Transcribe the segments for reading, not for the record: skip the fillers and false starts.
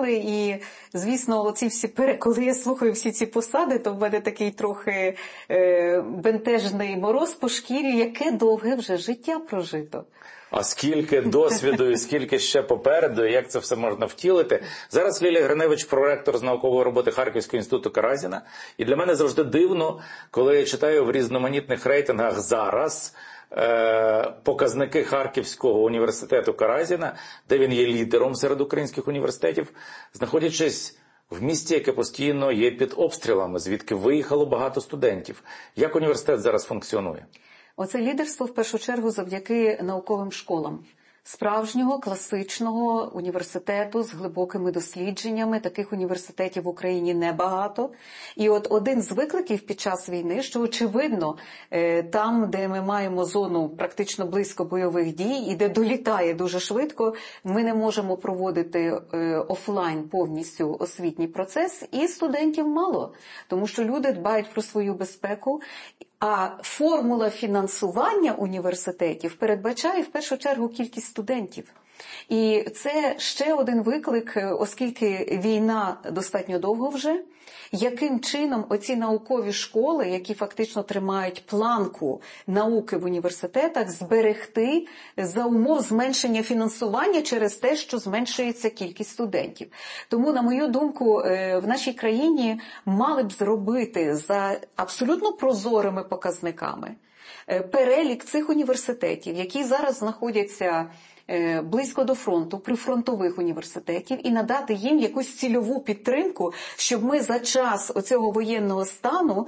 говорили. І, звісно, коли я слухаю всі ці посади, то в мене такий трохи бентежний мороз по шкірі, яке довге вже життя прожито. А скільки досвіду і скільки ще попереду, і як це все можна втілити. Зараз Лілія Гриневич, проректор з наукової роботи Харківського інституту Каразіна. І для мене завжди дивно, коли я читаю в різноманітних рейтингах зараз показники Харківського університету Каразіна, де він є лідером серед українських університетів, знаходячись в місті, яке постійно є під обстрілами, звідки виїхало багато студентів. Як університет зараз функціонує? Оце лідерство, в першу чергу, завдяки науковим школам. Справжнього, класичного університету з глибокими дослідженнями. Таких університетів в Україні небагато. І от один з викликів під час війни, що, очевидно, там, де ми маємо зону практично близько бойових дій і де долітає дуже швидко, ми не можемо проводити офлайн повністю освітній процес, і студентів мало. Тому що люди дбають про свою безпеку. А формула фінансування університетів передбачає в першу чергу кількість студентів. І це ще один виклик, оскільки війна достатньо довго вже, яким чином оці наукові школи, які фактично тримають планку науки в університетах, зберегти за умов зменшення фінансування через те, що зменшується кількість студентів. Тому, на мою думку, в нашій країні мали б зробити за абсолютно прозорими показниками перелік цих університетів, які зараз знаходяться близько до фронту, прифронтових університетів, і надати їм якусь цільову підтримку, щоб ми за час оцього воєнного стану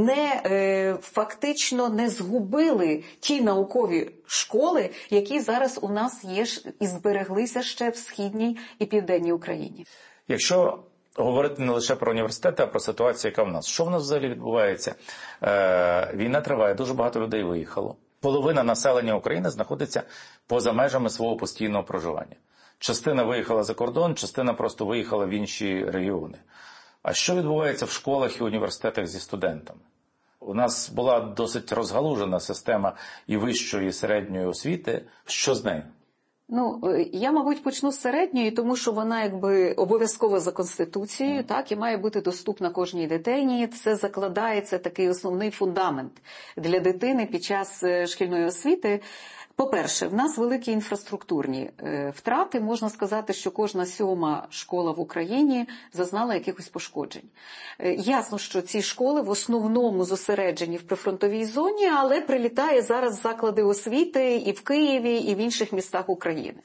фактично не згубили ті наукові школи, які зараз у нас є і збереглися ще в Східній і Південній Україні. Якщо говорити не лише про університети, а про ситуацію, яка в нас. Що в нас взагалі відбувається? Війна триває, дуже багато людей виїхало. Половина населення України знаходиться поза межами свого постійного проживання. Частина виїхала за кордон, частина просто виїхала в інші регіони. А що відбувається в школах і університетах зі студентами? У нас була досить розгалужена система і вищої, і середньої освіти. Що з нею? Я, мабуть, почну з середньої, тому що вона обов'язкова за Конституцією, так, і має бути доступна кожній дитині. Це закладається такий основний фундамент для дитини під час шкільної освіти. По-перше, в нас великі інфраструктурні втрати. Можна сказати, що кожна 7-ма школа в Україні зазнала якихось пошкоджень. Ясно, що ці школи в основному зосереджені в прифронтовій зоні, але прилітає зараз заклади освіти і в Києві, і в інших містах України.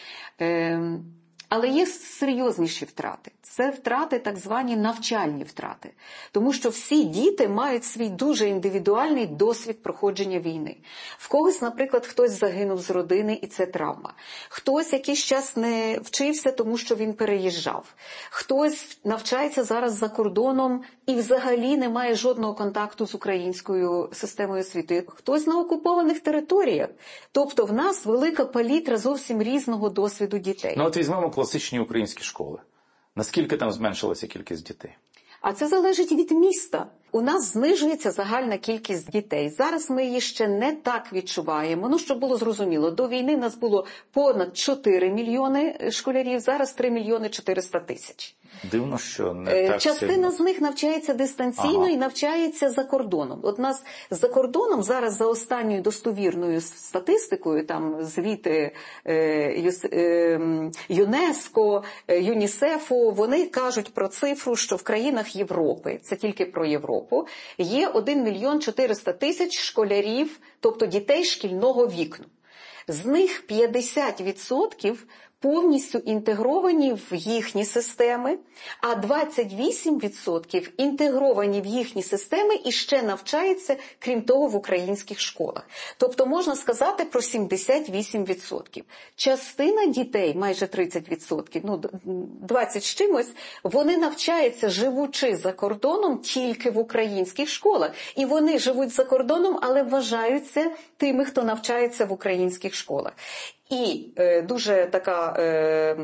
Але є серйозніші втрати. Це втрати, так звані навчальні втрати. Тому що всі діти мають свій дуже індивідуальний досвід проходження війни. В когось, наприклад, хтось загинув з родини, і це травма. Хтось якийсь час не вчився, тому що він переїжджав. Хтось навчається зараз за кордоном і взагалі не має жодного контакту з українською системою освіти. Хтось на окупованих територіях. Тобто в нас велика палітра зовсім різного досвіду дітей. От візьмемо класичні українські школи. Наскільки там зменшилася кількість дітей? А це залежить від міста. У нас знижується загальна кількість дітей. Зараз ми її ще не так відчуваємо. Щоб було зрозуміло, до війни в нас було понад 4 мільйони школярів, зараз 3 мільйони 400 тисяч. Дивно, що не так частина сильно. з них навчається дистанційно і навчається за кордоном. От нас за кордоном зараз за останньою достовірною статистикою, там звіти ЮНЕСКО, ЮНІСЕФу, вони кажуть про цифру, що в країнах Європи, це тільки про Європу, є 1 мільйон 400 тисяч школярів, тобто дітей шкільного віку. З них 50% повністю інтегровані в їхні системи, а 28% інтегровані в їхні системи і ще навчаються, крім того, в українських школах. Тобто можна сказати про 78%. Частина дітей, майже 30%, 20 з чимось, вони навчаються, живучи за кордоном, тільки в українських школах. І вони живуть за кордоном, але вважаються тими, хто навчається в українських школах. І дуже така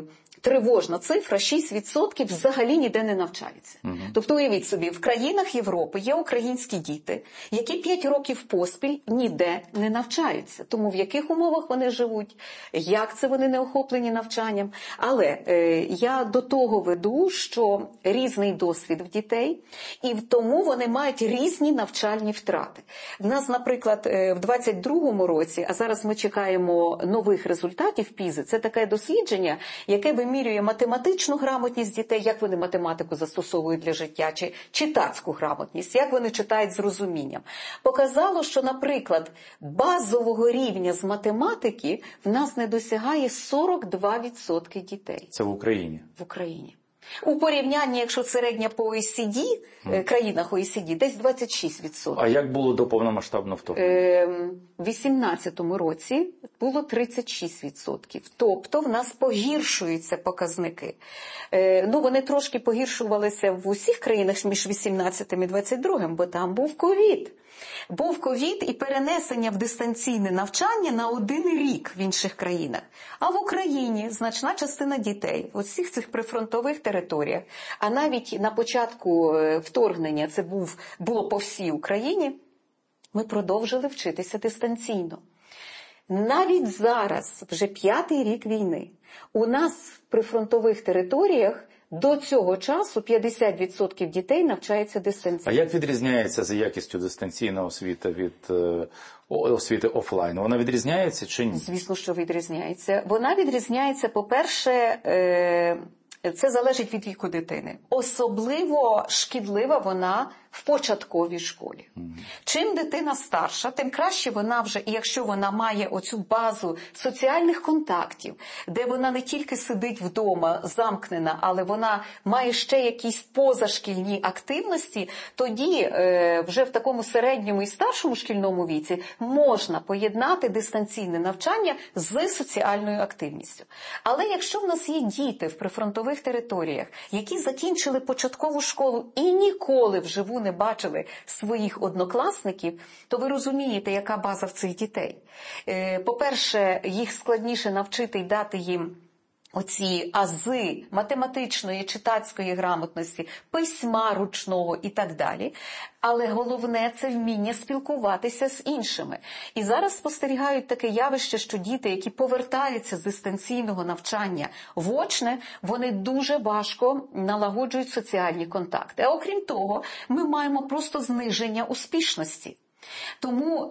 тривожна цифра, 6% взагалі ніде не навчаються. Тобто, уявіть собі, в країнах Європи є українські діти, які 5 років поспіль ніде не навчаються. Тому в яких умовах вони живуть, як це вони не охоплені навчанням. Але я до того веду, що різний досвід в дітей, і тому вони мають різні навчальні втрати. В нас, наприклад, в 22-му році, а зараз ми чекаємо нових результатів ПІЗи, це таке дослідження, яке вимірює математичну грамотність дітей, як вони математику застосовують для життя, чи читацьку грамотність, як вони читають з розумінням. Показало, що, наприклад, базового рівня з математики в нас не досягає 42% дітей. Це в Україні? В Україні. У порівнянні, якщо середня по OECD, країнах OECD, десь 26%. А як було до повномасштабного вторгнення? В 2018 році було 36%. Тобто в нас погіршуються показники. Вони трошки погіршувалися в усіх країнах між 18 і 22, бо там був ковід. Був ковід і перенесення в дистанційне навчання на 1 рік в інших країнах. А в Україні значна частина дітей в усіх цих прифронтових територіях, а навіть на початку вторгнення це було по всій Україні, ми продовжили вчитися дистанційно. Навіть зараз, вже 5-й рік війни, у нас в прифронтових територіях до цього часу 50% дітей навчаються дистанційно. А як відрізняється за якістю дистанційна освіта від освіти офлайн? Вона відрізняється чи ні? Звісно, що відрізняється. Вона відрізняється, по-перше, це залежить від віку дитини. Особливо шкідлива вона в початковій школі. Чим дитина старша, тим краще вона вже, і якщо вона має оцю базу соціальних контактів, де вона не тільки сидить вдома замкнена, але вона має ще якісь позашкільні активності, тоді вже в такому середньому і старшому шкільному віці можна поєднати дистанційне навчання з соціальною активністю. Але якщо в нас є діти в прифронтових територіях, які закінчили початкову школу і ніколи вживу не бачили своїх однокласників, то ви розумієте, яка база в цих дітей. По-перше, їх складніше навчити і дати їм оці ази математичної, читацької грамотності, письма ручного і так далі. Але головне – це вміння спілкуватися з іншими. І зараз спостерігають таке явище, що діти, які повертаються з дистанційного навчання в очне, вони дуже важко налагоджують соціальні контакти. А окрім того, ми маємо просто зниження успішності. Тому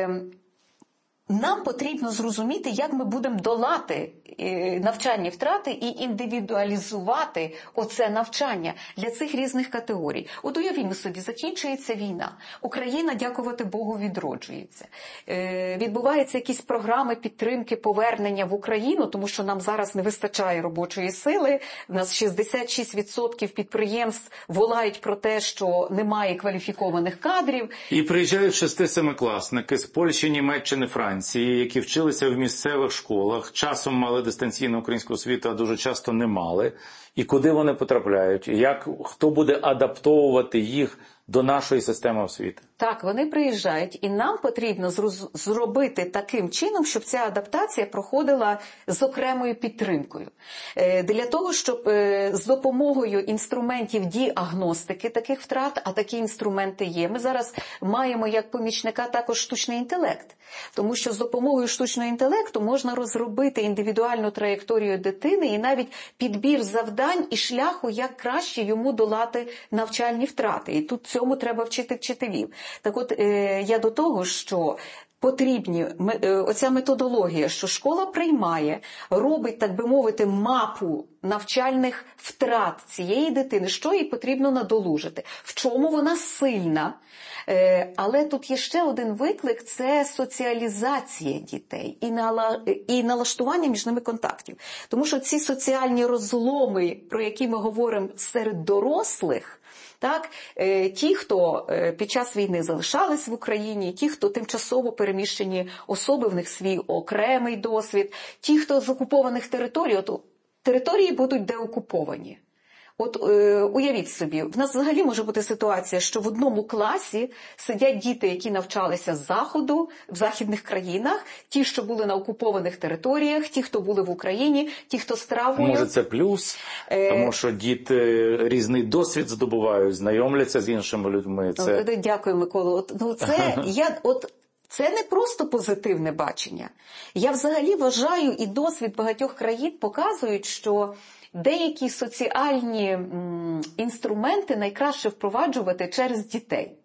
нам потрібно зрозуміти, як ми будемо долати навчальні втрати і індивідуалізувати оце навчання для цих різних категорій. От уявімо собі, закінчується війна. Україна, дякувати Богу, відроджується. Відбуваються якісь програми підтримки повернення в Україну, тому що нам зараз не вистачає робочої сили. У нас 66% підприємств волають про те, що немає кваліфікованих кадрів. І приїжджають 6-7-класники з Польщі, Німеччини, Франції, які вчилися в місцевих школах, часом мали дистанційну українську освіту, а дуже часто не мали. І куди вони потрапляють? І хто буде адаптовувати їх до нашої системи освіти? Так, вони приїжджають, і нам потрібно зробити таким чином, щоб ця адаптація проходила з окремою підтримкою. Для того, щоб з допомогою інструментів діагностики таких втрат, а такі інструменти є, ми зараз маємо як помічника також штучний інтелект. Тому що з допомогою штучного інтелекту можна розробити індивідуальну траєкторію дитини і навіть підбір завдань і шляху, як краще йому долати навчальні втрати. І тут цьому треба вчити вчителів. Так от, я до того, що потрібні, оця методологія, що школа приймає, робить, так би мовити, мапу навчальних втрат цієї дитини, що їй потрібно надолужити, в чому вона сильна. Але тут є ще один виклик – це соціалізація дітей і налаштування між ними контактів. Тому що ці соціальні розломи, про які ми говоримо серед дорослих, так, ті, хто під час війни залишались в Україні, ті, хто тимчасово переміщені особи, в них свій окремий досвід, ті, хто з окупованих територій, території будуть деокуповані. От уявіть собі, в нас взагалі може бути ситуація, що в одному класі сидять діти, які навчалися з Заходу, в західних країнах, ті, що були на окупованих територіях, ті, хто були в Україні, ті, хто з травмою. Може це плюс, тому що діти різний досвід здобувають, знайомляться з іншими людьми. Дякую, Микола. Це не просто позитивне бачення. Я взагалі вважаю, і досвід багатьох країн показують, що деякі соціальні інструменти найкраще впроваджувати через дітей.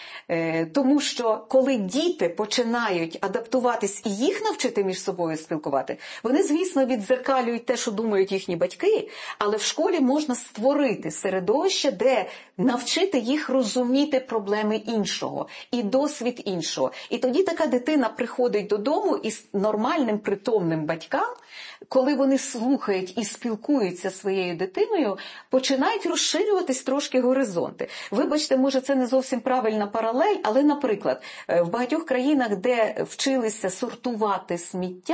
Тому що коли діти починають адаптуватись і їх навчити між собою спілкувати, вони, звісно, віддзеркалюють те, що думають їхні батьки, але в школі можна створити середовище, де навчити їх розуміти проблеми іншого і досвід іншого. І тоді така дитина приходить додому із нормальним притомним батькам, коли вони слухають і спілкуються зі своєю дитиною, починають розширюватись трошки горизонти. Вибачте, може це не зовсім правильна паралель, але, наприклад, в багатьох країнах, де вчилися сортувати сміття,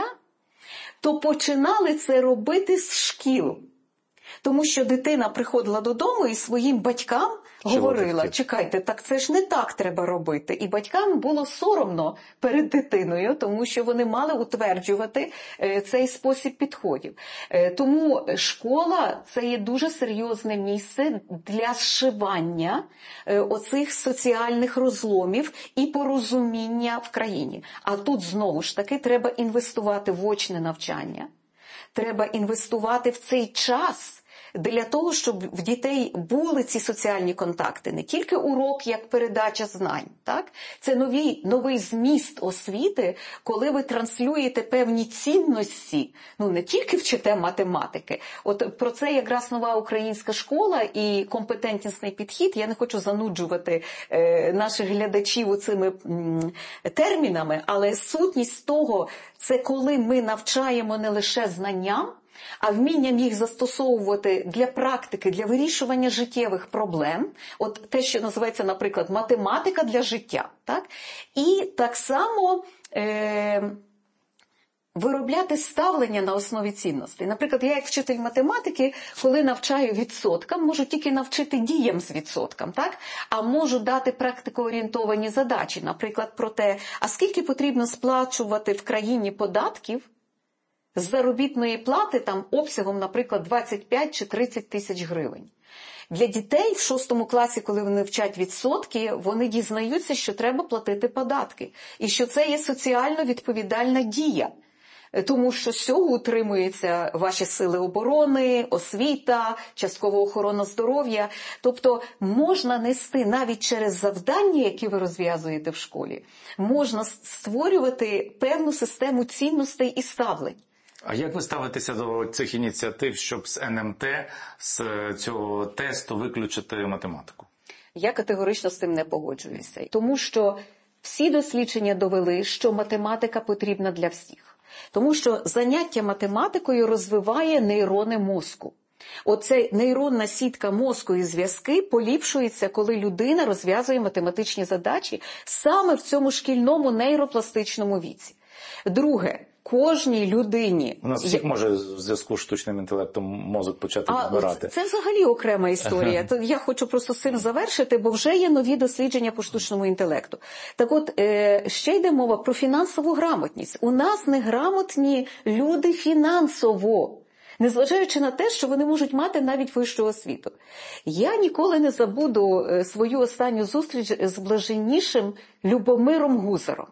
то починали це робити з шкіл. Тому що дитина приходила додому і своїм батькам говорила: чекайте, так це ж не так треба робити. І батькам було соромно перед дитиною, тому що вони мали утверджувати цей спосіб підходів. Тому школа – це є дуже серйозне місце для зшивання оцих соціальних розломів і порозуміння в країні. А тут, знову ж таки, треба інвестувати в очне навчання. Треба інвестувати в цей час для того, щоб в дітей були ці соціальні контакти. Не тільки урок, як передача знань. Так? Це новий зміст освіти, коли ви транслюєте певні цінності. Не тільки вчите математики. От про це якраз нова українська школа і компетентнісний підхід. Я не хочу зануджувати наших глядачів цими термінами, але сутність того – це коли ми навчаємо не лише знанням, а вмінням їх застосовувати для практики, для вирішування життєвих проблем. От те, що називається, наприклад, математика для життя. Так? І так само виробляти ставлення на основі цінностей. Наприклад, я як вчитель математики, коли навчаю відсоткам, можу тільки навчити діям з відсотком, так? А можу дати практикоорієнтовані задачі, наприклад, про те, а скільки потрібно сплачувати в країні податків з заробітної плати там обсягом, наприклад, 25 чи 30 тисяч гривень. Для дітей в 6 класі, коли вони вчать відсотки, вони дізнаються, що треба платити податки. І що це є соціально відповідальна дія. Тому що з цього утримуються ваші сили оборони, освіта, часткова охорона здоров'я. Тобто можна нести навіть через завдання, які ви розв'язуєте в школі, можна створювати певну систему цінностей і ставлень. А як ви ставитеся до цих ініціатив, щоб з НМТ, з цього тесту виключити математику? Я категорично з цим не погоджуюся. Тому що всі дослідження довели, що математика потрібна для всіх. Тому що заняття математикою розвиває нейрони мозку. Оце нейронна сітка мозку і зв'язки поліпшується, коли людина розв'язує математичні задачі саме в цьому шкільному нейропластичному віці. Друге, кожній людині... У нас всіх може в зв'язку з штучним інтелектом мозок почати відбирати. Це взагалі окрема історія. Я хочу просто з цим завершити, бо вже є нові дослідження по штучному інтелекту. Так от, ще йде мова про фінансову грамотність. У нас неграмотні люди фінансово, незважаючи на те, що вони можуть мати навіть вищу освіту. Я ніколи не забуду свою останню зустріч з блаженнішим Любомиром Гузаром.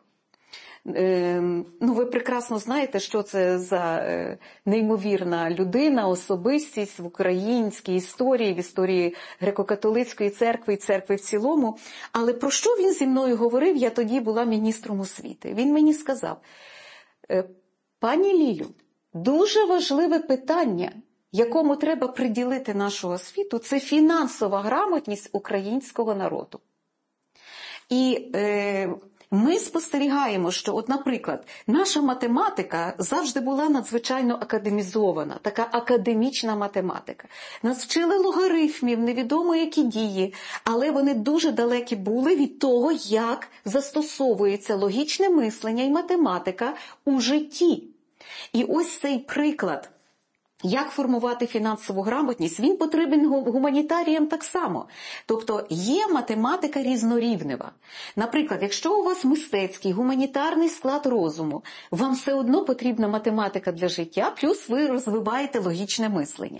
Ви прекрасно знаєте, що це за неймовірна людина, особистість в українській історії, в історії греко-католицької церкви і церкви в цілому. Але про що він зі мною говорив? Я тоді була міністром освіти. Він мені сказав: пані Лілю, дуже важливе питання, якому треба приділити нашу освіту, це фінансова грамотність українського народу. І ми спостерігаємо, що, наприклад, наша математика завжди була надзвичайно академізована, така академічна математика. Нас вчили логарифмів, невідомо які дії, але вони дуже далекі були від того, як застосовується логічне мислення і математика у житті. І ось цей приклад Як формувати фінансову грамотність? Він потрібен гуманітаріям так само. Тобто є математика різнорівнева. Наприклад, якщо у вас мистецький, гуманітарний склад розуму, вам все одно потрібна математика для життя, плюс ви розвиваєте логічне мислення.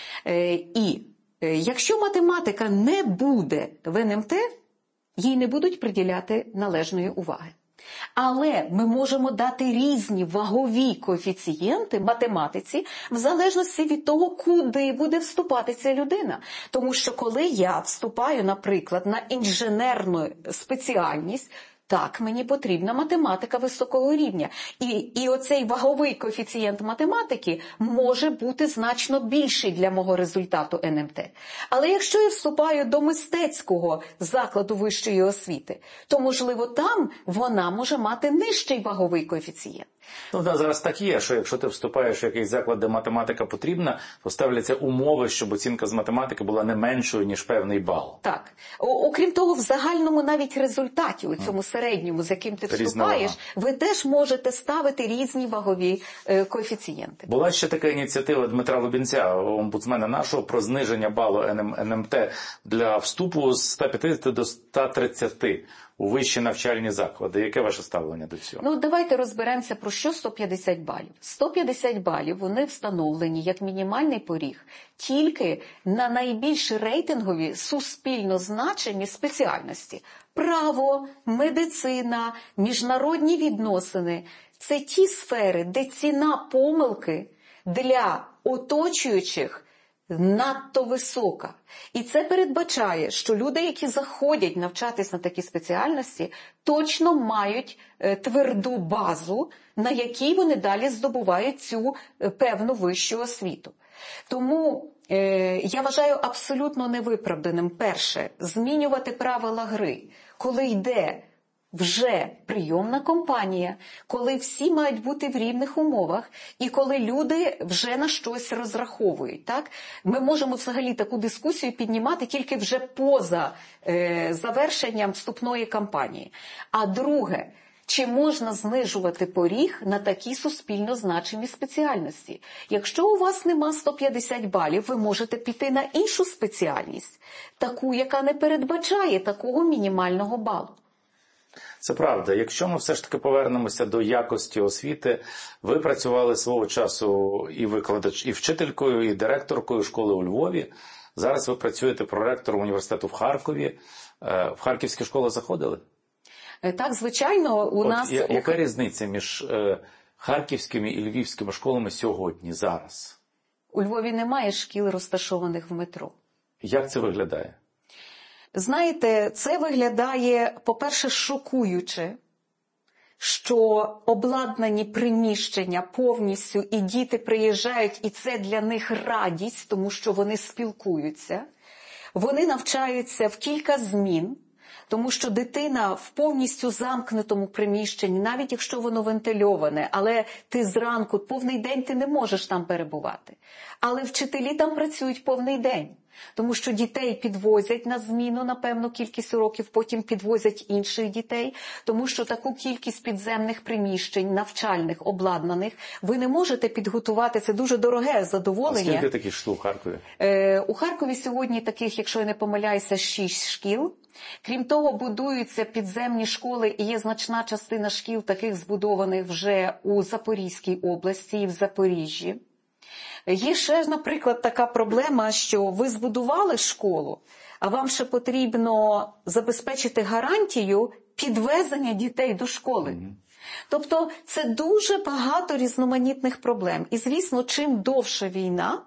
І якщо математика не буде в НМТ, їй не будуть приділяти належної уваги. Але ми можемо дати різні вагові коефіцієнти математиці в залежності від того, куди буде вступати ця людина. Тому що коли я вступаю, наприклад, на інженерну спеціальність, так, мені потрібна математика високого рівня. І оцей ваговий коефіцієнт математики може бути значно більший для мого результату НМТ. Але якщо я вступаю до мистецького закладу вищої освіти, то, можливо, там вона може мати нижчий ваговий коефіцієнт. Ну, да, зараз так є, що якщо ти вступаєш в якийсь заклад, де математика потрібна, то ставляться умови, щоб оцінка з математики була не меншою, ніж певний бал. Так. Окрім того, в загальному навіть результаті, у цьому середньому, з яким ти вступаєш, ви теж можете ставити різні вагові коефіцієнти. Була ще така ініціатива Дмитра Лубінця, омбудсмена нашого, про зниження балу НМТ для вступу з 150 до 130 у вищі навчальні заклади. Яке ваше ставлення до цього? Ну, давайте розберемося, про що 150 балів. 150 балів, вони встановлені як мінімальний поріг тільки на найбільш рейтингові суспільно значені спеціальності. Право, медицина, міжнародні відносини – це ті сфери, де ціна помилки для оточуючих надто висока. І це передбачає, що люди, які заходять навчатись на такі спеціальності, точно мають тверду базу, на якій вони далі здобувають цю певну вищу освіту. Тому я вважаю абсолютно невиправданим, перше, змінювати правила гри, коли йде вже прийомна кампанія, коли всі мають бути в рівних умовах і коли люди вже на щось розраховують. Так? Ми можемо взагалі таку дискусію піднімати тільки вже поза завершенням вступної кампанії. А друге, чи можна знижувати поріг на такі суспільно значимі спеціальності? Якщо у вас нема 150 балів, ви можете піти на іншу спеціальність, таку, яка не передбачає такого мінімального балу. Це правда. Якщо ми все ж таки повернемося до якості освіти, ви працювали свого часу і і вчителькою, і директоркою школи у Львові. Зараз ви працюєте проректором університету в Харкові. В харківські школи заходили? Так, звичайно, у нас... Яка різниця між харківськими і львівськими школами сьогодні, зараз? У Львові немає шкіл, розташованих в метро. Як це виглядає? Знаєте, це виглядає, по-перше, шокуюче, що обладнані приміщення повністю, і діти приїжджають, і це для них радість, тому що вони спілкуються. Вони навчаються в кілька змін, тому що дитина в повністю замкнутому приміщенні, навіть якщо воно вентильоване, але ти зранку, повний день ти не можеш там перебувати. Але вчителі там працюють повний день. Тому що дітей підвозять на зміну на певну кількість уроків, потім підвозять інших дітей, тому що таку кількість підземних приміщень, навчальних, обладнаних, ви не можете підготувати, це дуже дороге задоволення. А скільки таких шкіл у Харкові? У Харкові сьогодні таких, якщо я не помиляюся, 6 шкіл. Крім того, будуються підземні школи, і є значна частина шкіл таких збудованих вже у Запорізькій області і в Запоріжжі. Є ще, наприклад, така проблема, що ви збудували школу, а вам ще потрібно забезпечити гарантію підвезення дітей до школи. Тобто це дуже багато різноманітних проблем. І, звісно, чим довше війна,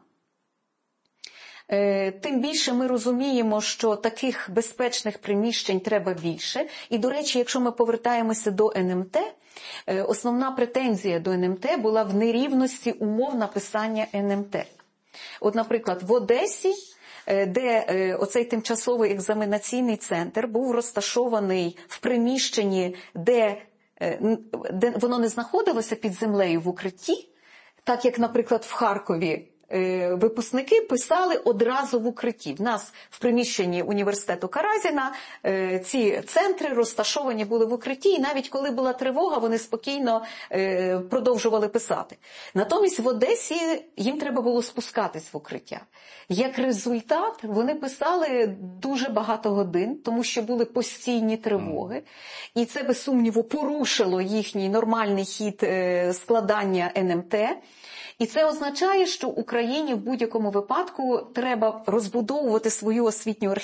тим більше ми розуміємо, що таких безпечних приміщень треба більше. І, до речі, якщо ми повертаємося до НМТ, основна претензія до НМТ була в нерівності умов написання НМТ. От, наприклад, в Одесі, де оцей тимчасовий екзаменаційний центр був розташований в приміщенні, де воно не знаходилося під землею в укритті, так як, наприклад, в Харкові випускники писали одразу в укритті. В нас в приміщенні університету Каразіна ці центри розташовані були в укритті, і навіть коли була тривога, вони спокійно продовжували писати. Натомість в Одесі їм треба було спускатись в укриття. Як результат, вони писали дуже багато годин, тому що були постійні тривоги, і це, без сумніву, порушило їхній нормальний хід складання НМТ. І це означає, що Україні в будь-якому випадку треба розбудовувати свою освітню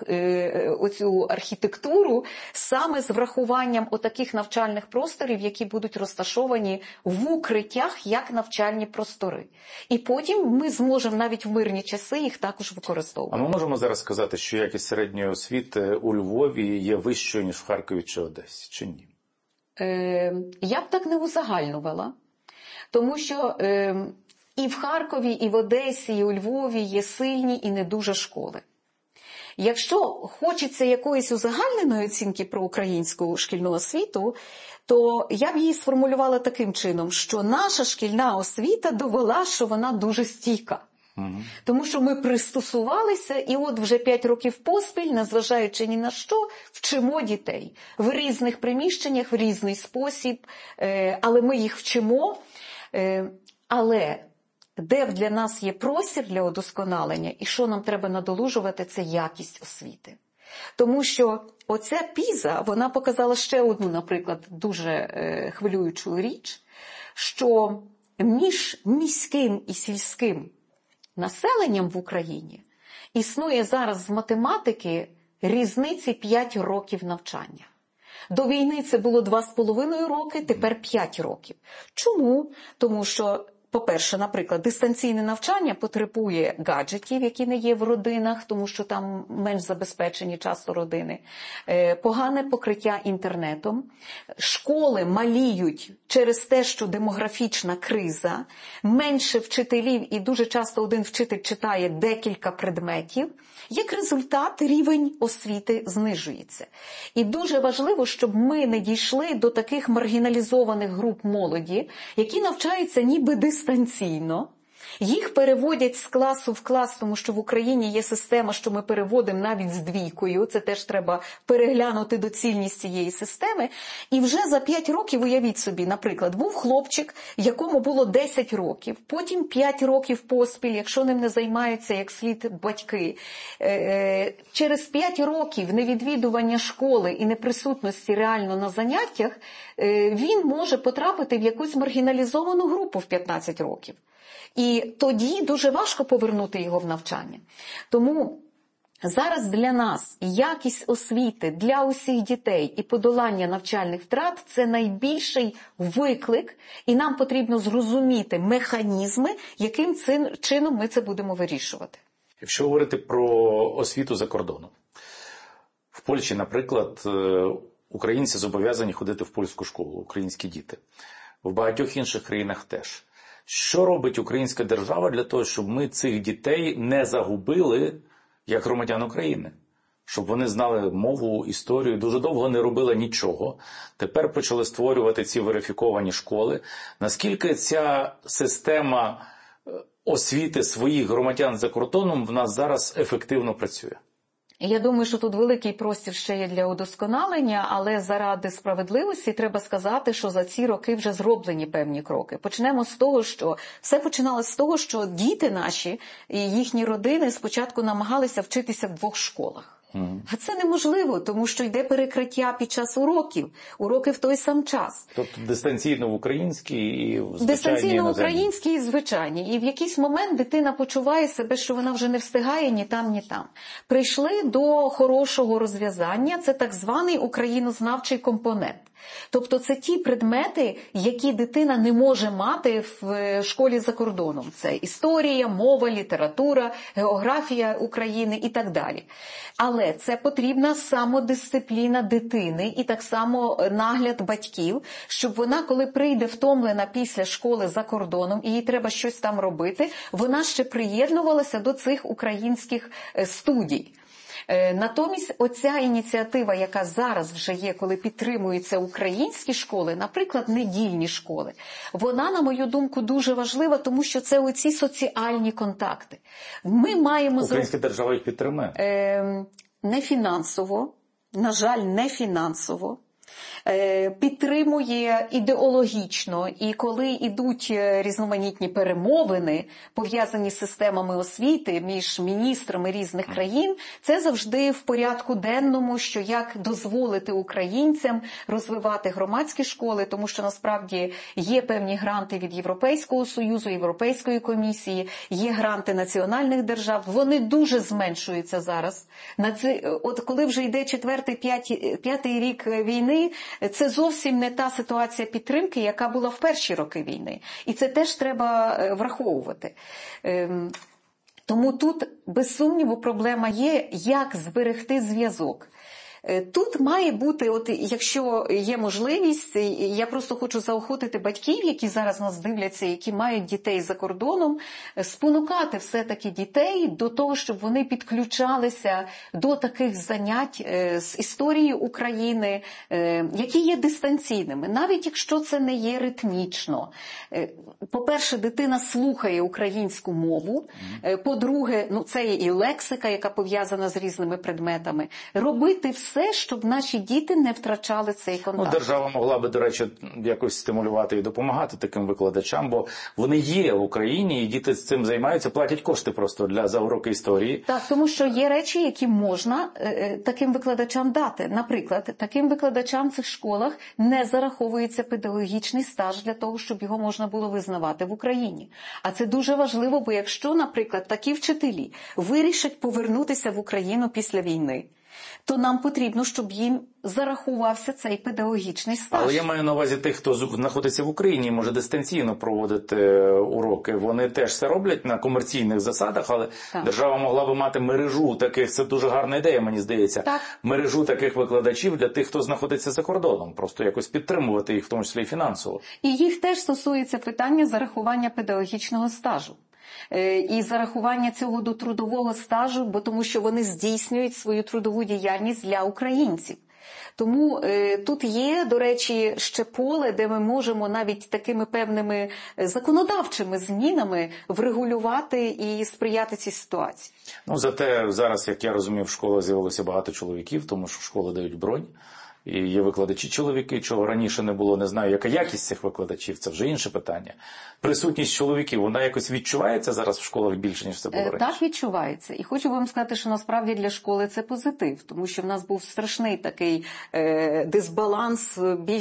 архітектуру саме з врахуванням отаких навчальних просторів, які будуть розташовані в укриттях як навчальні простори. І потім ми зможемо навіть в мирні часи їх також використовувати. А ми можемо зараз сказати, що якість середньої освіти у Львові є вищою, ніж в Харкові чи Одесі, чи ні? Я б так не узагальнювала. Тому що і в Харкові, і в Одесі, і у Львові є сильні і не дуже школи. Якщо хочеться якоїсь узагальненої оцінки про українську шкільну освіту, то я б її сформулювала таким чином, що наша шкільна освіта довела, що вона дуже стійка. Тому що ми пристосувалися і от вже 5 років поспіль, незважаючи ні на що, вчимо дітей в різних приміщеннях, в різний спосіб, але ми їх вчимо. Але де для нас є простір для удосконалення і що нам треба надолужувати, це якість освіти. Тому що оця ПІЗа, вона показала ще одну, наприклад, дуже хвилюючу річ, що між міським і сільським населенням в Україні існує зараз з математики різниці 5 років навчання. До війни це було 2,5 роки, тепер 5 років. Чому? Тому що, по-перше, наприклад, дистанційне навчання потребує гаджетів, які не є в родинах, тому що там менш забезпечені часто родини, погане покриття інтернетом, школи маліють через те, що демографічна криза, менше вчителів і дуже часто один вчитель читає декілька предметів. Як результат, рівень освіти знижується. І дуже важливо, щоб ми не дійшли до таких маргіналізованих груп молоді, які навчаються ніби дистанційно. Їх переводять з класу в клас, тому що в Україні є система, що ми переводимо навіть з 2. Це теж треба переглянути доцільність цієї системи. І вже за 5 років, уявіть собі, наприклад, був хлопчик, якому було 10 років, потім 5 років поспіль, якщо ним не займаються як слід батьки. Через 5 років невідвідування школи і неприсутності реально на заняттях, він може потрапити в якусь маргіналізовану групу в 15 років. І тоді дуже важко повернути його в навчання. Тому зараз для нас якість освіти для усіх дітей і подолання навчальних втрат – це найбільший виклик, і нам потрібно зрозуміти механізми, яким чином ми це будемо вирішувати. Якщо говорити про освіту за кордоном. В Польщі, наприклад, українці зобов'язані ходити в польську школу, українські діти. В багатьох інших країнах теж. Що робить українська держава для того, щоб ми цих дітей не загубили як громадян України? Щоб вони знали мову, історію, дуже довго не робили нічого. Тепер почали створювати ці верифіковані школи. Наскільки ця система освіти своїх громадян за кордоном в нас зараз ефективно працює? Я думаю, що тут великий простір ще є для удосконалення, але заради справедливості треба сказати, що за ці роки вже зроблені певні кроки. Почнемо з того, що все починалося з того, що діти наші і їхні родини спочатку намагалися вчитися в 2 школах. А це неможливо, тому що йде перекриття під час уроків, уроки в той сам час. Тобто дистанційно в українській і в звичайній дистанційно в українській і звичайній. І в якийсь момент дитина почуває себе, що вона вже не встигає ні там, ні там. Прийшли до хорошого розв'язання, це так званий українознавчий компонент. Тобто це ті предмети, які дитина не може мати в школі за кордоном. Це історія, мова, література, географія України і так далі. Але це потрібна самодисципліна дитини і так само нагляд батьків, щоб вона, коли прийде втомлена після школи за кордоном і їй треба щось там робити, вона ще приєднувалася до цих українських студій. Натомість оця ініціатива, яка зараз вже є, коли підтримуються українські школи, наприклад, недільні школи, вона, на мою думку, дуже важлива, тому що це оці соціальні контакти. Ми маємо... Українська держава їх підтримує? Не фінансово, на жаль, не фінансово. Підтримує ідеологічно, і коли йдуть різноманітні перемовини, пов'язані з системами освіти між міністрами різних країн, це завжди в порядку денному, що як дозволити українцям розвивати громадські школи, тому що насправді є певні гранти від Європейського Союзу, Європейської комісії, є гранти національних держав, вони дуже зменшуються зараз. От коли вже йде 4-5 рік війни, це зовсім не та ситуація підтримки, яка була в перші роки війни. І це теж треба враховувати. Тому тут, без сумніву, проблема є, як зберегти зв'язок. Тут має бути, от якщо є можливість, я просто хочу заохотити батьків, які зараз нас дивляться, які мають дітей за кордоном, спонукати все-таки дітей до того, щоб вони підключалися до таких занять з історії України, які є дистанційними, навіть якщо це не є ритмічно. По-перше, дитина слухає українську мову, по-друге, це є і лексика, яка пов'язана з різними предметами. Робити все, щоб наші діти не втрачали цей контакт. Держава могла би, до речі, якось стимулювати і допомагати таким викладачам, бо вони є в Україні, і діти з цим займаються, платять кошти просто за уроки історії. Так, тому що є речі, які можна таким викладачам дати. Наприклад, таким викладачам в цих школах не зараховується педагогічний стаж для того, щоб його можна було визнавати в Україні. А це дуже важливо, бо якщо, наприклад, такі вчителі вирішать повернутися в Україну після війни, то нам потрібно, щоб їм зарахувався цей педагогічний стаж. Але я маю на увазі тих, хто знаходиться в Україні і може дистанційно проводити уроки. Вони теж це роблять на комерційних засадах, але так. Держава могла би мати мережу таких, це дуже гарна ідея, мені здається, так. Мережу таких викладачів для тих, хто знаходиться за кордоном. Просто якось підтримувати їх, в тому числі і фінансово. І їх теж стосується питання зарахування педагогічного стажу. І зарахування цього до трудового стажу, бо тому що вони здійснюють свою трудову діяльність для українців. Тому тут є, до речі, ще поле, де ми можемо навіть такими певними законодавчими змінами врегулювати і сприяти цій ситуації. Зате зараз, як я розумів, в школах з'явилося багато чоловіків, тому що школи дають бронь. І є викладачі-чоловіки, чого раніше не було, не знаю, яка якість цих викладачів, це вже інше питання. Присутність чоловіків, вона якось відчувається зараз в школах більше, ніж це було раніше? Так, відчувається. І хочу вам сказати, що насправді для школи це позитив, тому що в нас був страшний такий дисбаланс,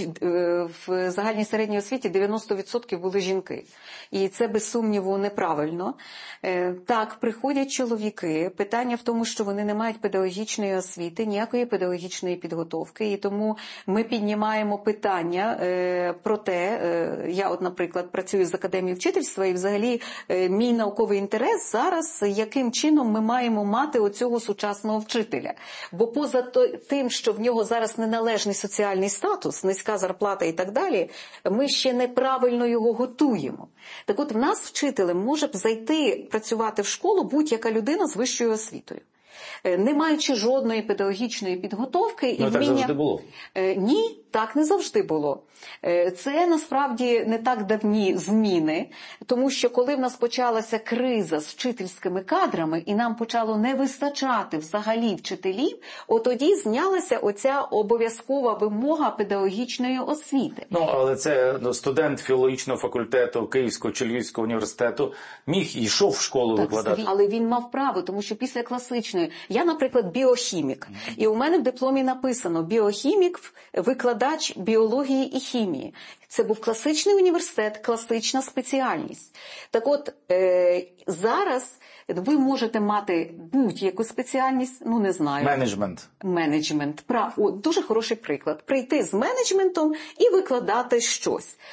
в загальній середній освіті 90% були жінки. І це, без сумніву, неправильно. Так, приходять чоловіки, питання в тому, що вони не мають педагогічної освіти, ніякої педагогічної підготовки, і тому ми піднімаємо питання про те, я от, наприклад, працюю з Академією вчительства, і взагалі мій науковий інтерес зараз, яким чином ми маємо мати оцього сучасного вчителя. Бо поза тим, що в нього зараз неналежний соціальний статус, низька зарплата і так далі, ми ще неправильно його готуємо. Так от в нас вчителем може б зайти працювати в школу будь-яка людина з вищою освітою, не маючи жодної педагогічної підготовки. І так завжди було? Ні, так не завжди було. Це насправді не так давні зміни, тому що коли в нас почалася криза з вчительськими кадрами і нам почало не вистачати взагалі вчителів, от тоді знялася оця обов'язкова вимога педагогічної освіти. Але це студент філологічного факультету Київського чи Львівського університету йшов в школу викладати. Але він мав право, тому що після класичної, я, наприклад, біохімік, і у мене в дипломі написано біохімік, викладач біології і хімії. Це був класичний університет, класична спеціальність. Так от, зараз ви можете мати будь-яку спеціальність, не знаю. Менеджмент. Дуже хороший приклад. Прийти з менеджментом і викладати щось.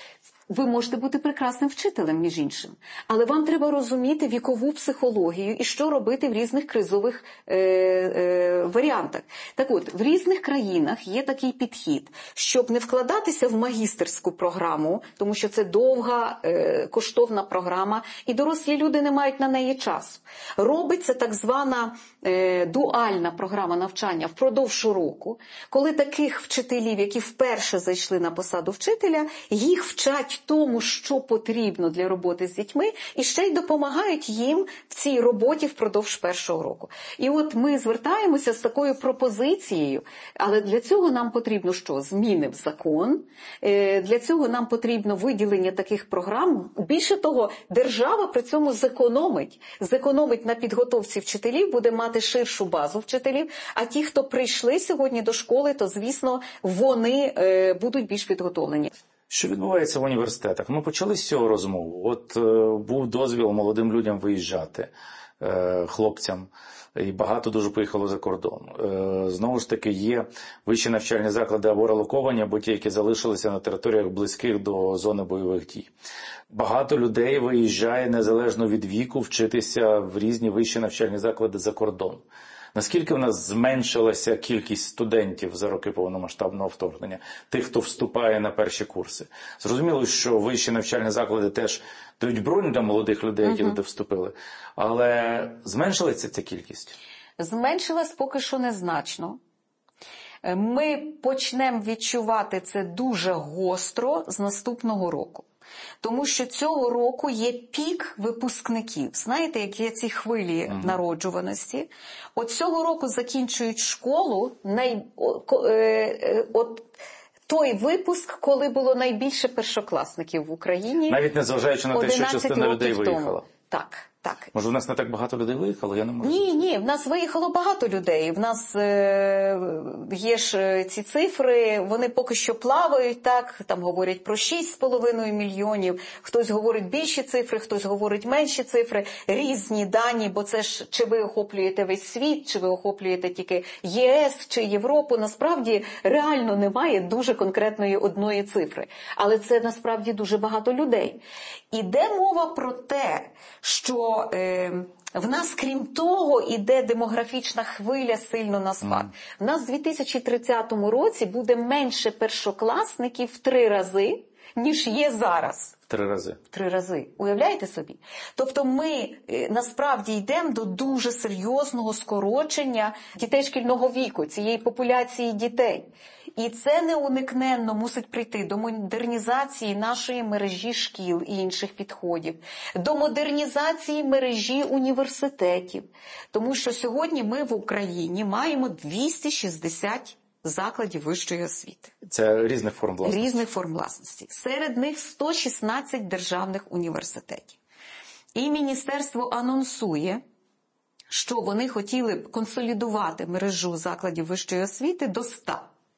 Ви можете бути прекрасним вчителем, між іншим. Але вам треба розуміти вікову психологію і що робити в різних кризових варіантах. Так от, в різних країнах є такий підхід, щоб не вкладатися в магістерську програму, тому що це довга, коштовна програма, і дорослі люди не мають на неї часу. Робиться так звана дуальна програма навчання впродовж року, коли таких вчителів, які вперше зайшли на посаду вчителя, їх вчать тому, що потрібно для роботи з дітьми, і ще й допомагають їм в цій роботі впродовж першого року. І от ми звертаємося з такою пропозицією, але для цього нам потрібно що? Зміни в закон, для цього нам потрібно виділення таких програм. Більше того, держава при цьому зекономить на підготовці вчителів, буде мати ширшу базу вчителів, а ті, хто прийшли сьогодні до школи, то, звісно, вони будуть більш підготовлені. Що відбувається в університетах? Ми почали з цього розмову. От був дозвіл молодим людям виїжджати, хлопцям, і багато дуже поїхало за кордон. Знову ж таки, є вищі навчальні заклади або релоковані, або ті, які залишилися на територіях близьких до зони бойових дій. Багато людей виїжджає незалежно від віку вчитися в різні вищі навчальні заклади за кордон. Наскільки в нас зменшилася кількість студентів за роки повномасштабного вторгнення, тих, хто вступає на перші курси? Зрозуміло, що вищі навчальні заклади теж дають бронь для молодих людей, які туди вступили. Але зменшилася ця кількість? Зменшилась поки що незначно. Ми почнемо відчувати це дуже гостро з наступного року. Тому що цього року є пік випускників. Знаєте, як є ці хвилі народжуваності? От цього року закінчують школу той випуск, коли було найбільше першокласників в Україні. Навіть незважаючи на те, що частина людей виїхала. Так. Може, в нас не так багато людей виїхало? Я не можу. Ні, в нас виїхало багато людей. В нас є ж ці цифри, вони поки що плавають, так, там говорять про 6,5 мільйонів, хтось говорить більші цифри, хтось говорить менші цифри, різні дані, бо це ж чи ви охоплюєте весь світ, чи ви охоплюєте тільки ЄС чи Європу, насправді реально немає дуже конкретної одної цифри. Але це насправді дуже багато людей. Іде мова про те, що в нас, крім того, іде демографічна хвиля сильно на спад. В нас в 2030 році буде менше першокласників в 3 рази, ніж є зараз. 3 рази. 3 рази. Уявляєте собі? Тобто ми насправді йдемо до дуже серйозного скорочення дітей шкільного віку, цієї популяції дітей. І це неуникненно мусить прийти до модернізації нашої мережі шкіл і інших підходів, до модернізації мережі університетів. Тому що сьогодні ми в Україні маємо 260 закладів вищої освіти. Це різних форм власності. Різних форм власності. Серед них 116 державних університетів. І міністерство анонсує, що вони хотіли консолідувати мережу закладів вищої освіти до 100.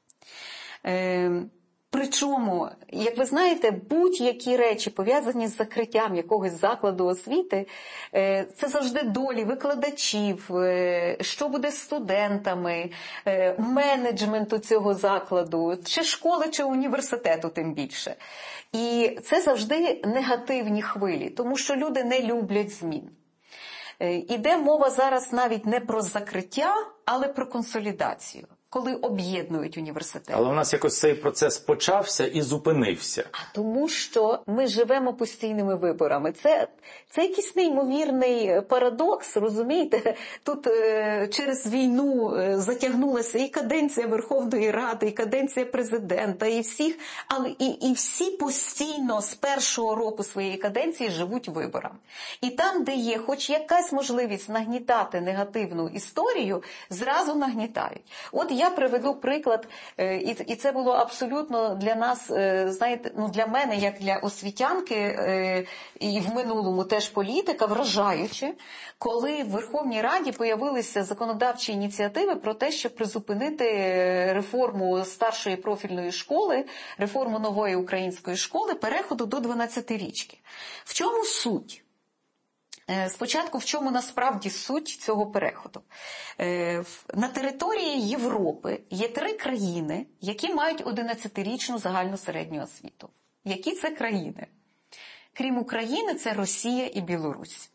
Причому, як ви знаєте, будь-які речі, пов'язані з закриттям якогось закладу освіти, це завжди долі викладачів, що буде з студентами, менеджменту цього закладу, чи школи, чи університету тим більше. І це завжди негативні хвилі, тому що люди не люблять змін. Іде мова зараз навіть не про закриття, але про консолідацію, коли об'єднують університети. Але у нас якось цей процес почався і зупинився. Тому що ми живемо постійними виборами. Це якийсь неймовірний парадокс, розумієте? Тут через війну затягнулася і каденція Верховної Ради, і каденція президента, і всіх, але і всі постійно з першого року своєї каденції живуть виборами. І там, де є хоч якась можливість нагнітати негативну історію, зразу нагнітають. От я приведу приклад, і це було абсолютно для нас, знаєте, для мене, як для освітянки, і в минулому теж політика, вражаюче, коли в Верховній Раді появилися законодавчі ініціативи про те, щоб призупинити реформу старшої профільної школи, реформу нової української школи, переходу до 12-річки. В чому суть? Спочатку, в чому насправді суть цього переходу? На території Європи є 3 країни, які мають 11-річну загальну середню освіту. Які це країни? Крім України, це Росія і Білорусь.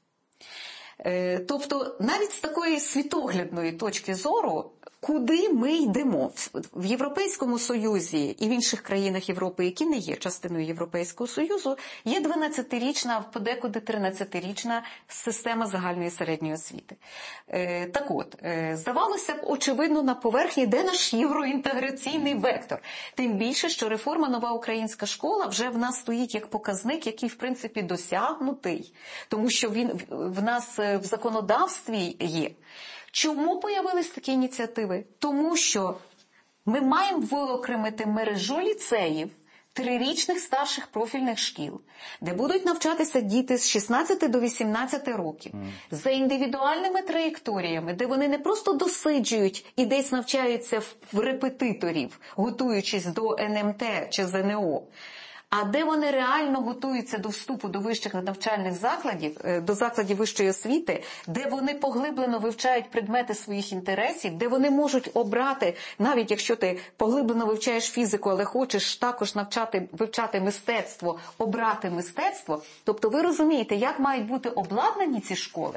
Тобто, навіть з такої світоглядної точки зору, куди ми йдемо? В Європейському Союзі і в інших країнах Європи, які не є частиною Європейського Союзу, є 12-річна, подекуди 13-річна система загальної середньої освіти. Так от, здавалося б, очевидно, на поверхні йде наш євроінтеграційний вектор. Тим більше, що реформа «Нова українська школа» вже в нас стоїть як показник, який, в принципі, досягнутий, тому що він в нас в законодавстві є. Чому появились такі ініціативи? Тому що ми маємо виокремити мережу ліцеїв, 3-річних старших профільних шкіл, де будуть навчатися діти з 16 до 18 років, за індивідуальними траєкторіями, де вони не просто досиджують і десь навчаються в репетиторів, готуючись до НМТ чи ЗНО, а де вони реально готуються до вступу до вищих навчальних закладів, до закладів вищої освіти, де вони поглиблено вивчають предмети своїх інтересів, де вони можуть обрати, навіть якщо ти поглиблено вивчаєш фізику, але хочеш також вивчати мистецтво, обрати мистецтво. Тобто ви розумієте, як мають бути обладнані ці школи,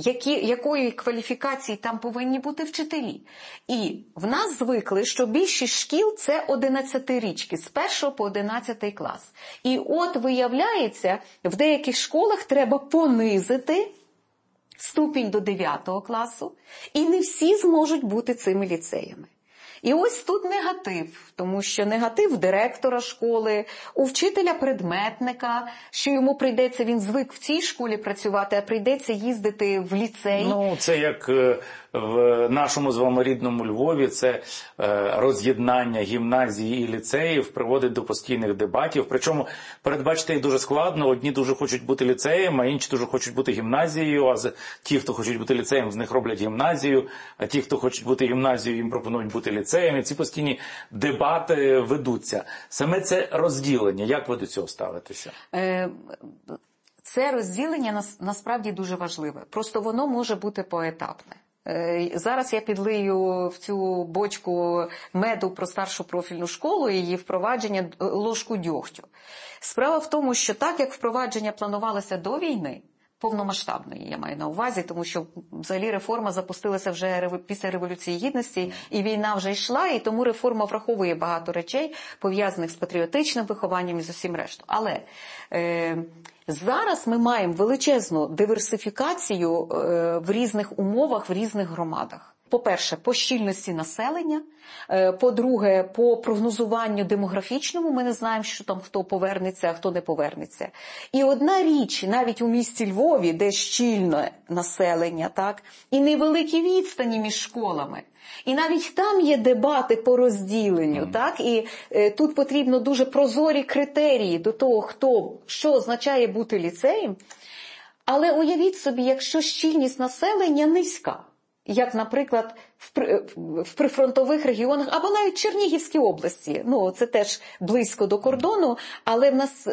якої кваліфікації там повинні бути вчителі. І в нас звикли, що більшість шкіл – це 11-річки, з 1 по 11 клас. І от, виявляється, в деяких школах треба понизити ступінь до 9 класу, і не всі зможуть бути цими ліцеями. І ось тут негатив, тому що негатив директора школи, у вчителя-предметника, що йому прийдеться, він звик в цій школі працювати, а прийдеться їздити в ліцей. Ну, це як в нашому з вами рідному Львові, це роз'єднання гімназії і ліцеїв приводить до постійних дебатів. Причому передбачити їх дуже складно. Одні дуже хочуть бути ліцеєм, а інші дуже хочуть бути гімназією. А ті, хто хочуть бути ліцеєм, з них роблять гімназію. А ті, хто хочуть бути гімназією, їм пропонують бути ліцеєм. І ці постійні дебати ведуться. Саме це розділення. Як ви до цього ставитеся? Це розділення насправді дуже важливе. Просто воно може бути поетапне. Зараз я підлию в цю бочку меду про старшу профільну школу і її впровадження ложку дьогтю. Справа в тому, що так, як впровадження планувалося до війни, повномасштабної, я маю на увазі, тому що взагалі реформа запустилася вже після Революції Гідності, і війна вже йшла, і тому реформа враховує багато речей, пов'язаних з патріотичним вихованням і з усім решту. Але зараз ми маємо величезну диверсифікацію в різних умовах, в різних громадах. По-перше, по щільності населення, по-друге, по прогнозуванню демографічному, ми не знаємо, що там хто повернеться, а хто не повернеться. І одна річ, навіть у місті Львові, де щільне населення, так, і невеликі відстані між школами, і навіть там є дебати по розділенню, так, і тут потрібно дуже прозорі критерії до того, що означає бути ліцеєм. Але уявіть собі, якщо щільність населення низька, як, наприклад, в прифронтових регіонах, або навіть в Чернігівській області, ну, це теж близько до кордону, але в нас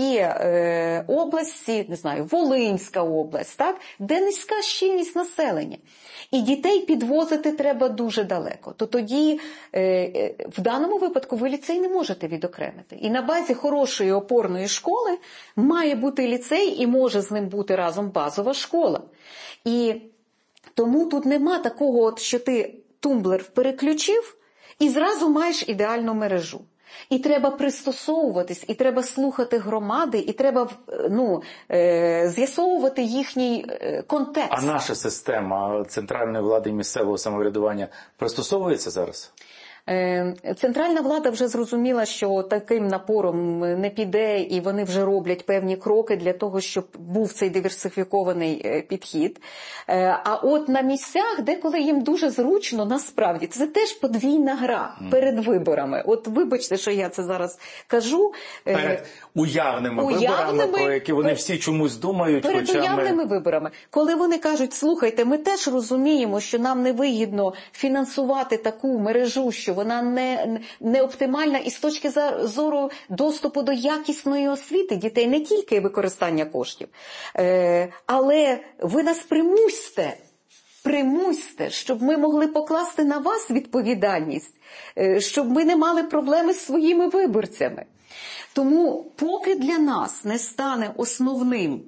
є області, не знаю, Волинська область, так, де низька щільність населення. І дітей підвозити треба дуже далеко. То тоді в даному випадку ви ліцей не можете відокремити. І на базі хорошої опорної школи має бути ліцей і може з ним бути разом базова школа. І тому тут нема такого, що ти тумблер переключив і зразу маєш ідеальну мережу. І треба пристосовуватись, і треба слухати громади, і треба з'ясовувати їхній контекст. А наша система центральної влади і місцевого самоврядування пристосовується зараз? Центральна влада вже зрозуміла, що таким напором не піде, і вони вже роблять певні кроки для того, щоб був цей диверсифікований підхід. А от на місцях, деколи їм дуже зручно, насправді, це теж подвійна гра перед виборами. От вибачте, що я це зараз кажу. Перед уявними виборами, про які вони всі чомусь думають. Перед уявними виборами. Коли вони кажуть, слухайте, ми теж розуміємо, що нам невигідно фінансувати таку мережу, що вона не оптимальна і з точки зору доступу до якісної освіти дітей, не тільки використання коштів. Але ви нас примусьте, щоб ми могли покласти на вас відповідальність, щоб ми не мали проблеми з своїми виборцями. Тому поки для нас не стане основним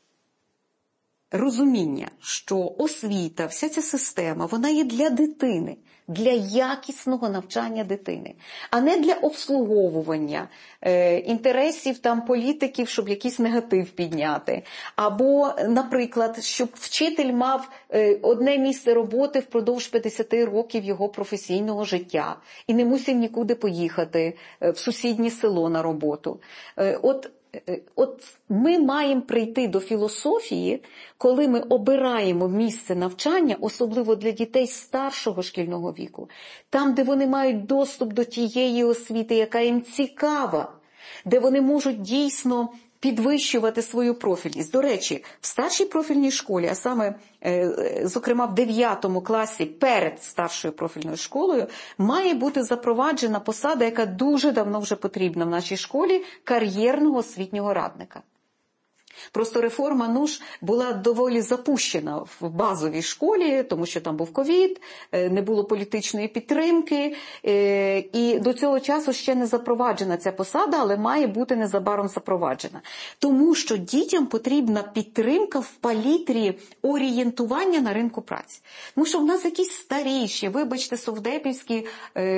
розуміння, що освіта, вся ця система, вона є для дитини, для якісного навчання дитини, а не для обслуговування інтересів там політиків, щоб якийсь негатив підняти. Або, наприклад, щоб вчитель мав одне місце роботи впродовж 50 років його професійного життя і не мусив нікуди поїхати в сусіднє село на роботу. От ми маємо прийти до філософії, коли ми обираємо місце навчання, особливо для дітей старшого шкільного віку, там, де вони мають доступ до тієї освіти, яка їм цікава, де вони можуть дійсно підвищувати свою профільність. До речі, в старшій профільній школі, а саме, зокрема, в 9 класі перед старшою профільною школою, має бути запроваджена посада, яка дуже давно вже потрібна в нашій школі, кар'єрного освітнього радника. Просто реформа НУШ була доволі запущена в базовій школі, тому що там був ковід, не було політичної підтримки, і до цього часу ще не запроваджена ця посада, але має бути незабаром запроваджена. Тому що дітям потрібна підтримка в палітрі орієнтування на ринку праці. Тому що в нас якісь старіші, вибачте, совдепівські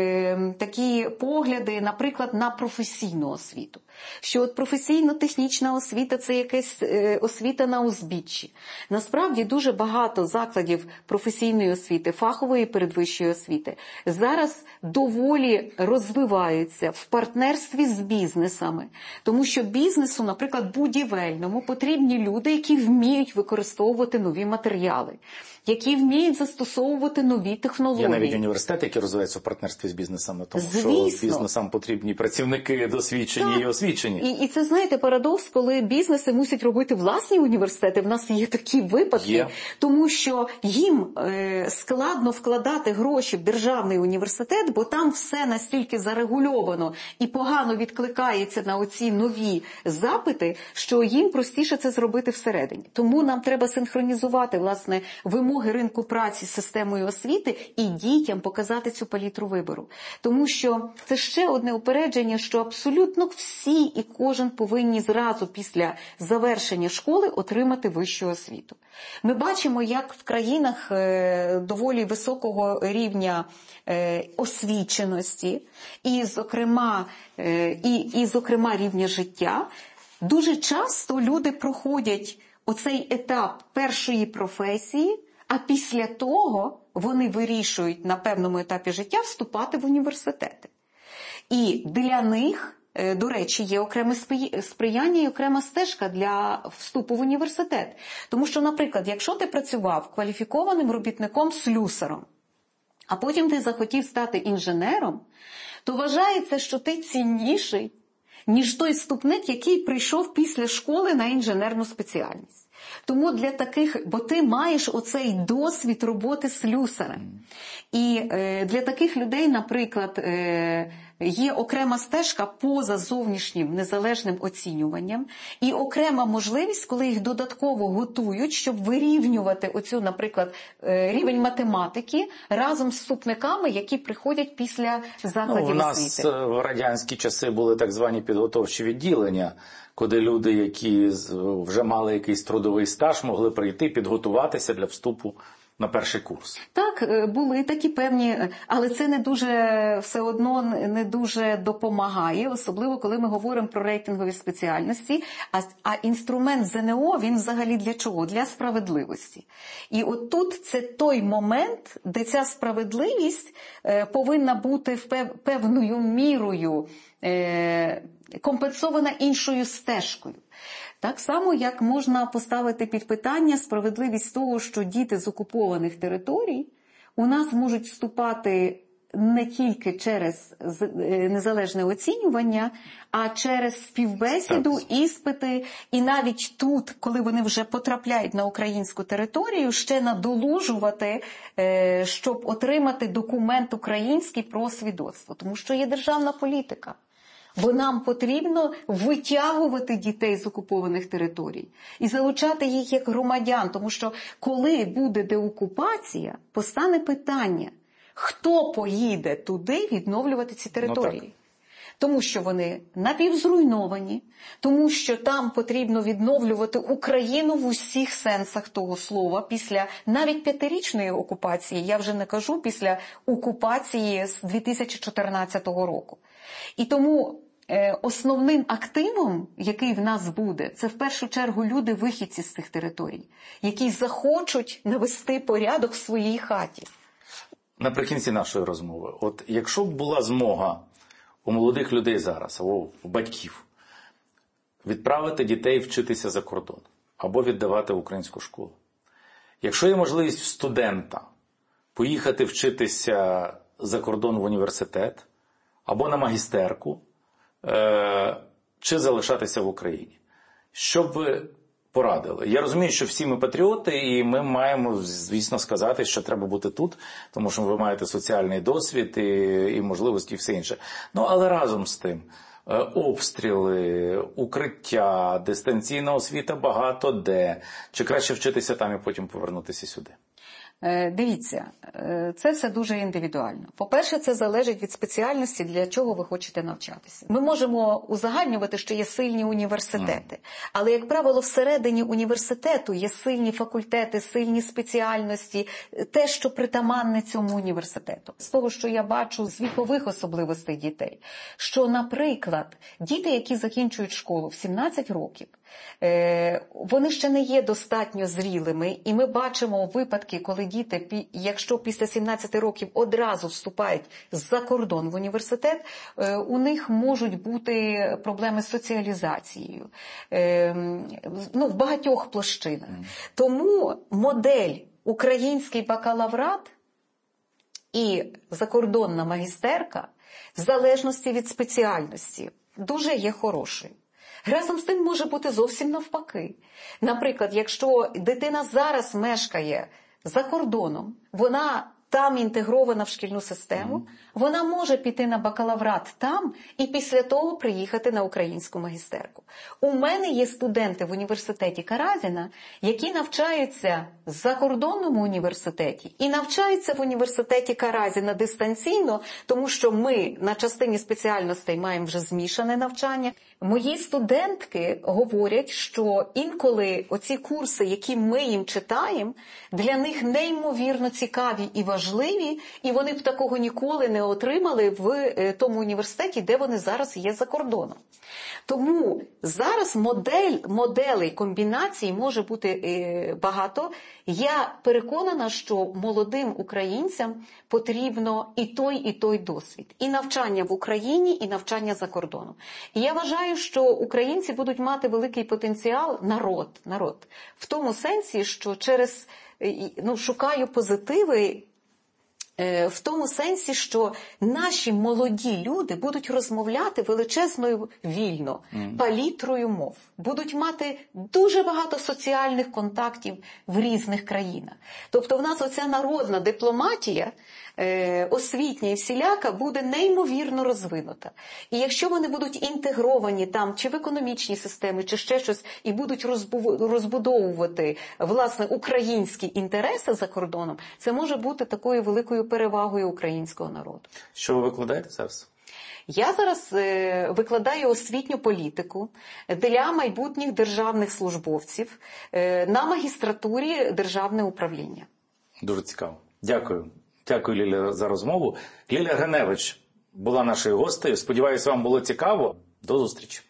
такі погляди, наприклад, на професійну освіту. Що от професійно-технічна освіта – це якась освіта на узбіччі. Насправді дуже багато закладів професійної освіти, фахової передвищої освіти зараз доволі розвиваються в партнерстві з бізнесами. Тому що бізнесу, наприклад, будівельному потрібні люди, які вміють використовувати нові матеріали, які вміють застосовувати нові технології. Є навіть університети, які розвиваються в партнерстві з бізнесами, тому Звісно. що бізнесам потрібні працівники досвідчені і освічені. І це, знаєте, парадокс, коли бізнеси мусять робити власні університети. В нас є такі випадки, тому що їм складно вкладати гроші в державний університет, бо там все настільки зарегульовано і погано відкликається на оці нові запити, що їм простіше це зробити всередині. Тому нам треба синхронізувати, власне, вимоги ринку праці з системою освіти і дітям показати цю палітру вибору. Тому що це ще одне упередження, що абсолютно всі і кожен повинні зразу після завершення школи отримати вищу освіту. Ми бачимо, як в країнах доволі високого рівня освіченості і, зокрема, рівня життя, дуже часто люди проходять оцей етап першої професії, а після того вони вирішують на певному етапі життя вступати в університети. І для них, до речі, є окреме сприяння і окрема стежка для вступу в університет. Тому що, наприклад, якщо ти працював кваліфікованим робітником-слюсаром, а потім ти захотів стати інженером, то вважається, що ти цінніший, ніж той вступник, який прийшов після школи на інженерну спеціальність. Тому для таких, бо ти маєш оцей досвід роботи слюсарем. І для таких людей, наприклад, є окрема стежка поза зовнішнім незалежним оцінюванням і окрема можливість, коли їх додатково готують, щоб вирівнювати оцю, наприклад, рівень математики разом з вступниками, які приходять після закладів освіти. У нас в радянські часи були так звані підготовчі відділення, куди люди, які вже мали якийсь трудовий стаж, могли прийти, підготуватися для вступу на перший курс. Так, були такі певні, але це не дуже, все одно не дуже допомагає, особливо коли ми говоримо про рейтингові спеціальності, а інструмент ЗНО, він взагалі для чого? Для справедливості. І от тут це той момент, де ця справедливість повинна бути певною мірою компенсована іншою стежкою. Так само, як можна поставити під питання справедливість того, що діти з окупованих територій у нас можуть вступати не тільки через незалежне оцінювання, а через співбесіду, іспити, і навіть тут, коли вони вже потрапляють на українську територію, ще надолужувати, щоб отримати документ український про свідоцтво, тому що є державна політика. Бо нам потрібно витягувати дітей з окупованих територій і залучати їх як громадян, тому що коли буде деокупація, постане питання, хто поїде туди відновлювати ці території. Тому що вони напівзруйновані, тому що там потрібно відновлювати Україну в усіх сенсах того слова, після навіть 5-річної окупації, я вже не кажу після окупації з 2014 року. І тому основним активом, який в нас буде, це в першу чергу люди-вихідці з цих територій, які захочуть навести порядок в своїй хаті. Наприкінці нашої розмови, от якщо б була змога у молодих людей зараз, або у батьків, відправити дітей вчитися за кордон, або віддавати в українську школу. Якщо є можливість в студента поїхати вчитися за кордон в університет, або на магістерку, чи залишатися в Україні, що б ви порадили? Я розумію, що всі ми патріоти, і ми маємо, звісно, сказати, що треба бути тут, тому що ви маєте соціальний досвід і можливості, і все інше. Ну, але разом з тим, обстріли, укриття, дистанційна освіта багато де. Чи краще вчитися там і потім повернутися сюди? Дивіться, це все дуже індивідуально. По-перше, це залежить від спеціальності, для чого ви хочете навчатися. Ми можемо узагальнювати, що є сильні університети, але, як правило, всередині університету є сильні факультети, сильні спеціальності, те, що притаманне цьому університету. З того, що я бачу з вікових особливостей дітей, що, наприклад, діти, які закінчують школу в 17 років, вони ще не є достатньо зрілими, і ми бачимо випадки, коли діти, якщо після 17 років одразу вступають за кордон в університет, у них можуть бути проблеми з соціалізацією, в багатьох площинах. Тому модель український бакалаврат і закордонна магістерка, в залежності від спеціальності, дуже є хорошою. Разом з тим може бути зовсім навпаки. Наприклад, якщо дитина зараз мешкає за кордоном, вона там інтегрована в шкільну систему, вона може піти на бакалаврат там і після того приїхати на українську магістерку. У мене є студенти в університеті Каразіна, які навчаються в закордонному університеті і навчаються в університеті Каразіна дистанційно, тому що ми на частині спеціальностей маємо вже змішане навчання. Мої студентки говорять, що інколи оці курси, які ми їм читаємо, для них неймовірно цікаві і важливі, і вони б такого ніколи не отримали в тому університеті, де вони зараз є за кордоном. Тому зараз моделей комбінацій може бути багато. Я переконана, що молодим українцям потрібно і той досвід. І навчання в Україні, і навчання за кордоном. І я вважаю, що українці будуть мати великий потенціал, народ, в тому сенсі, що шукаю позитиви, в тому сенсі, що наші молоді люди будуть розмовляти величезною вільно, палітрою мов. Будуть мати дуже багато соціальних контактів в різних країнах. Тобто в нас оця народна дипломатія, освітня і всіляка, буде неймовірно розвинута. І якщо вони будуть інтегровані там, чи в економічні системи, чи ще щось, і будуть розбудовувати, власне, українські інтереси за кордоном, це може бути такою великою перевагою українського народу. Що ви викладаєте зараз? Я зараз викладаю освітню політику для майбутніх державних службовців на магістратурі державне управління. Дуже цікаво. Дякую. Дякую, Лілія, за розмову. Лілія Гриневич була нашою гостею. Сподіваюся, вам було цікаво. До зустрічі.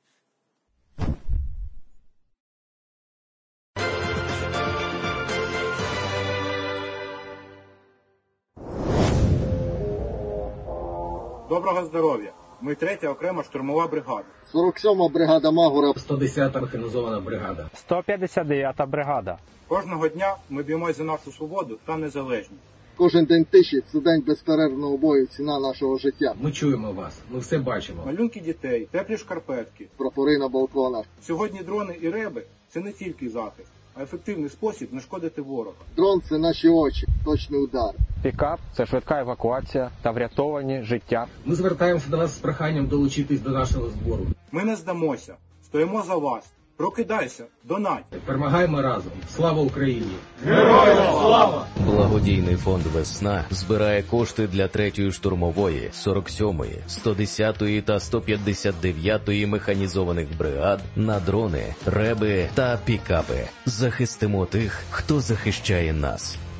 Доброго здоров'я! Ми 3-я окрема штурмова бригада. 47-ма бригада Магура. 110-та механізована бригада. 159-та бригада. Кожного дня ми б'ємось за нашу свободу та незалежність. Кожен день тиші – це день безперервного бою, ціна нашого життя. Ми чуємо вас, ми все бачимо. Малюнки дітей, теплі шкарпетки. Прапори на балконах. Сьогодні дрони і реби – це не тільки захист, а ефективний спосіб не шкодити ворога. Дрон – це наші очі, точний удар. Пікап – це швидка евакуація та врятовані життя. Ми звертаємося до вас з проханням долучитись до нашого збору. Ми не здамося. Стоїмо за вас. Прокидайся, донать. Перемагаємо разом. Слава Україні! Благодійний фонд «Весна» збирає кошти для 3-ї штурмової, 47-ї, 110-ї та 159-ї механізованих бригад на дрони, реби та пікапи. Захистимо тих, хто захищає нас.